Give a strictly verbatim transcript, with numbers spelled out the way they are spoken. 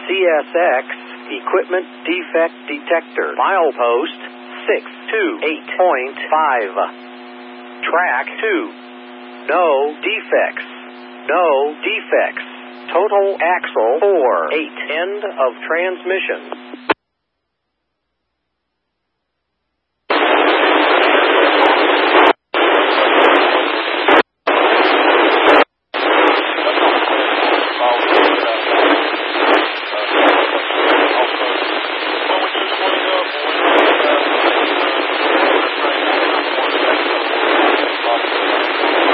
C S X, Equipment Defect Detector. Milepost six two eight point five. Track two. No defects. No defects. Total axle four eight. End of transmission.